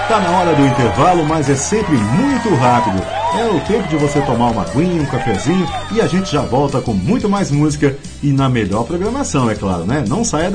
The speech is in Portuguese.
Tá na hora do intervalo, mas é sempre muito rápido. É o tempo de você tomar uma aguinha, um cafezinho, e a gente já volta com muito mais música e na melhor programação, é claro, né? Não saia